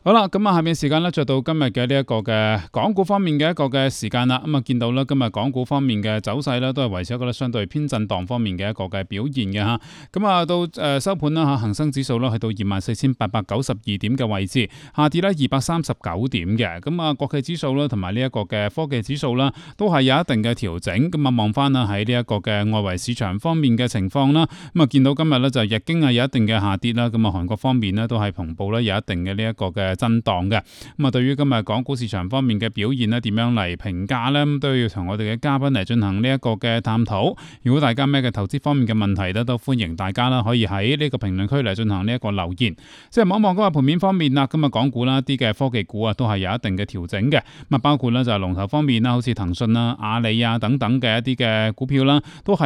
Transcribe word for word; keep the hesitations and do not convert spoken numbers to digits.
好啦，咁啊，下面時間咧，就到今日嘅呢一個嘅港股方面嘅一個嘅時間啦。咁啊，見到咧今日港股方面嘅走勢咧，都係維持一個咧相對偏震盪方面嘅一個嘅表現嘅吓。咁啊，到誒收盤啦吓，恒生指數咧去到二萬四千八百九十二點嘅位置，下跌咧二百三十九點嘅。咁啊，國企指數啦，同埋呢一個嘅科技指數啦，都係有一定嘅調整。咁啊，望翻啦喺呢一個嘅外圍市場方面嘅情況啦，咁啊，見到今日咧就日經係有一定嘅下跌啦。咁啊，韓國方面咧都係同步咧有一定嘅呢一個嘅震盪嘅。咁啊，對於今日港股市場方面嘅表現咧，點樣嚟評價呢？咁都要同我哋嘅嘉賓嚟進行呢一個嘅探討。如果大家咩嘅投資方面嘅問題咧，都歡迎大家啦，可以喺呢個評論區嚟進行呢一個留言。即係望一望嗰個盤面方面啦，今日港股啦，啲嘅科技股啊，都係有一定嘅調整嘅。咁啊，包括咧就係龍頭方面啦，好似騰訊啦、阿里啊等等嘅一啲嘅股票啦，都係